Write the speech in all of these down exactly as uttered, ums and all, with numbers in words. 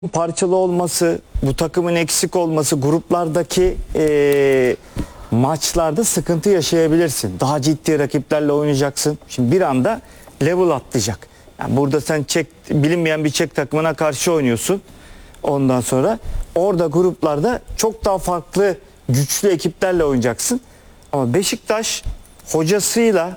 parçalı olması, bu takımın eksik olması, gruplardaki e, maçlarda sıkıntı yaşayabilirsin. Daha ciddi rakiplerle oynayacaksın. Şimdi bir anda level atlayacak. Yani burada sen Çek, bilinmeyen bir Çek takımına karşı oynuyorsun. Ondan sonra orada gruplarda çok daha farklı güçlü ekiplerle oynayacaksın. Ama Beşiktaş hocasıyla,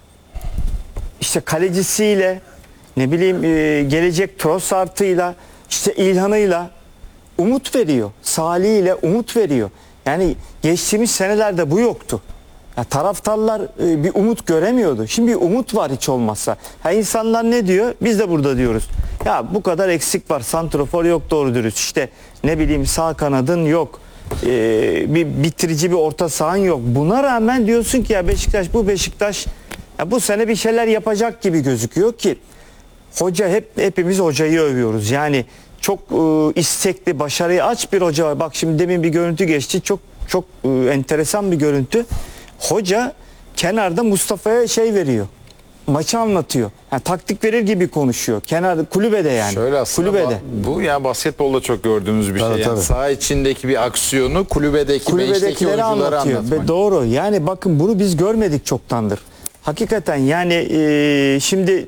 işte kalecisiyle, ne bileyim e, gelecek Trossard'ıyla, işte İlhan'ıyla umut veriyor. Salih'iyle umut veriyor. Yani geçtiğimiz senelerde bu yoktu. Ya taraftarlar e, bir umut göremiyordu. Şimdi bir umut var hiç olmazsa. Ha, insanlar ne diyor? Biz de burada diyoruz. Ya bu kadar eksik var. Santrofor yok doğru dürüst. İşte ne bileyim sağ kanadın yok. Ee, bir bitirici bir orta sahan yok. Buna rağmen diyorsun ki ya Beşiktaş bu Beşiktaş ya bu sene bir şeyler yapacak gibi gözüküyor ki hoca hep hepimiz hocayı övüyoruz. Yani çok e, istekli, başarıya aç bir hoca var. Bak şimdi demin bir görüntü geçti. Çok çok e, enteresan bir görüntü. Hoca kenarda Mustafa'ya şey veriyor. Maçı anlatıyor. Yani taktik verir gibi konuşuyor. Kenarda kulübede yani. Şöyle aslında kulübede. bu ya basketbolda çok gördüğümüz bir Tabii, şey. Yani tabii. saha içindeki bir aksiyonu kulübedeki, bençteki Kulübedekileri oyunculara anlatıyor. anlatmak. Ve doğru. Yani bakın bunu biz görmedik çoktandır. Hakikaten yani e, şimdi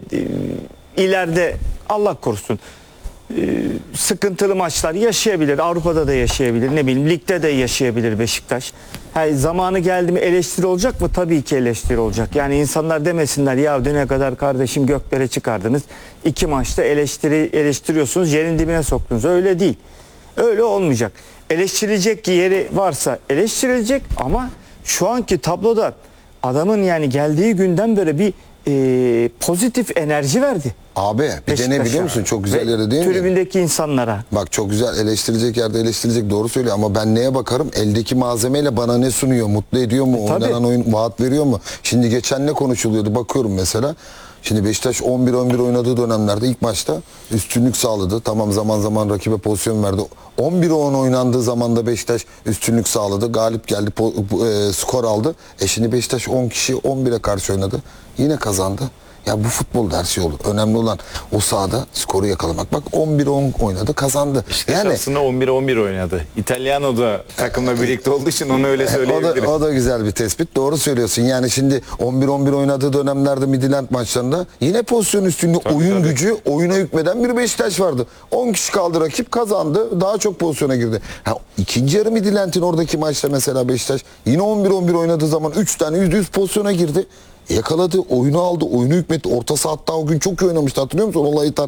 e, ileride Allah korusun e, sıkıntılı maçlar yaşayabilir. Avrupa'da da yaşayabilir. Ne bileyim ligde de yaşayabilir Beşiktaş. Yani zamanı geldi mi eleştiri olacak mı? Tabii ki eleştiri olacak. Yani insanlar demesinler ya düne kadar kardeşim göklere çıkardınız. İki maçta eleştiri eleştiriyorsunuz. Yerin dibine soktunuz. Öyle değil. Öyle olmayacak. Eleştirilecek yeri varsa eleştirilecek ama şu anki tabloda adamın yani geldiği günden böyle bir e, pozitif enerji verdi. Abi bir de ne biliyor musun? Çok güzel yere değil mi? Tribündeki insanlara. Bak çok güzel eleştirilecek yerde eleştirilecek doğru söylüyor ama ben neye bakarım? Eldeki malzemeyle bana ne sunuyor? Mutlu ediyor mu? Tabii. Oynanan oyun vaat veriyor mu? Şimdi geçen ne konuşuluyordu? Bakıyorum mesela. Şimdi Beşiktaş on bir on bir oynadığı dönemlerde ilk maçta üstünlük sağladı. Tamam zaman zaman rakibe pozisyon verdi. on bir on oynandığı zaman da Beşiktaş üstünlük sağladı. Galip geldi, e, skor aldı. E şimdi Beşiktaş on kişi on bire karşı oynadı. Yine kazandı. Ya bu futbolda her şey olur. Önemli olan o sahada skoru yakalamak. Bak on bir on oynadı, kazandı. İşte yani aslında on bir on bir oynadı. İtalyano da takımla birlikte olduğu için onu öyle söyleyebiliriz. O da, o da güzel bir tespit. Doğru söylüyorsun. Yani şimdi on bir on bir oynadığı dönemlerde Midland maçlarında yine pozisyon üstünlüğü, Tabii, oyun tabii. gücü, oyuna hükmeden bir Beşiktaş vardı. on kişi kaldı rakip, kazandı. Daha çok pozisyona girdi. Ha, ikinci yarı Midland'in oradaki maçta mesela Beşiktaş yine on bir on bir oynadığı zaman üç tane yüzde yüz pozisyona girdi. Yakaladı, oyunu aldı, oyunu hükmetti. Orta saha hatta o gün çok iyi oynamıştı. Hatırlıyor musun? Olaytan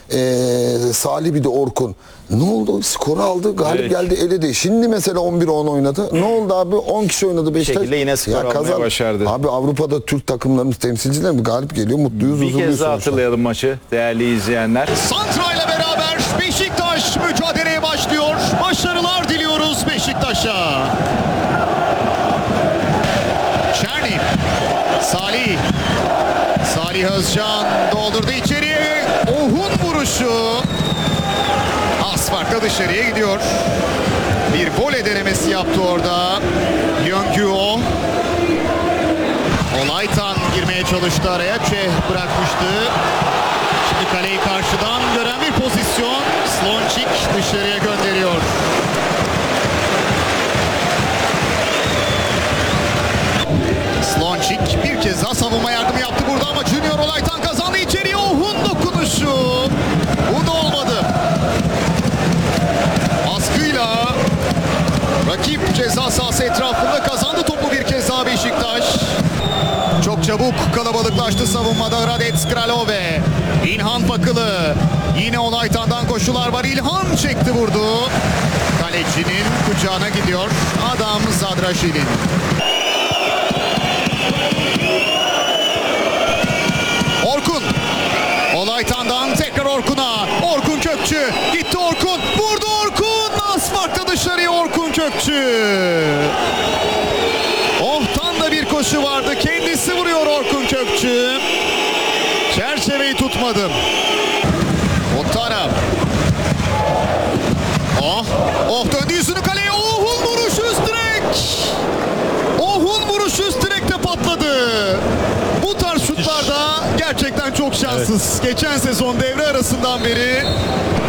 ee, Salih bir de Orkun. Ne oldu? Skoru aldı, galip Evet. geldi, eledi. Şimdi mesela on bir on oynadı. Ne oldu abi? on kişi oynadı Beşiktaş. şekilde yine skor almayı kazan- başardı. Abi Avrupa'da Türk takımlarımız temsilciler mi? Galip geliyor, mutluyuz, Bir huzurluyuz kez daha sonuçta. hatırlayalım maçı değerli izleyenler. Santra ile beraber Beşiktaş mücadeleye başlıyor. Başarılar diliyoruz Beşiktaş'a. Çerni, Salih, Salih Özcan doldurdu içeriye. Ohun vuruşu. Az farkla dışarıya gidiyor. Bir voley denemesi yaptı orada. Yöngüo. Olaytan girmeye çalıştı araya. Çeh bırakmıştı. Şimdi kaleyi karşıdan gören bir pozisyon. Slončík dışarıya gönderiyor. Slončík bir kez daha savunma yardımı yaptı burada ama Junior Olaytan kazandı içeriye. Ohun dokunuşu. Bu da olmadı. Baskıyla rakip ceza sahası etrafında kazandı topu bir kez daha Beşiktaş. Çok çabuk kalabalıklaştı savunmada Radec Kralove. İlhan Fakılı. Yine Olaytan'dan koşular var. İlhan çekti vurdu. Kalecinin kucağına gidiyor. Adam Zadraşil'in. Orkun. Olaytan'dan tekrar Orkun'a. Orkun Kökçü. Gitti Orkun. Vurdu Orkun. Az farkla dışarıya Orkun Kökçü. Ohtan da bir koşu vardı. Kendisi vuruyor Orkun Kökçü. Çerçeveyi tutmadı. Otara. Oh. Oh döndü yüzünü kaleye. Ohun vuruşu üst direk. Ohun vuruşu üst direkte patladı. Bu tarz şutlarda gerçekten çok şanssız. Evet. Geçen sezon devre arasından beri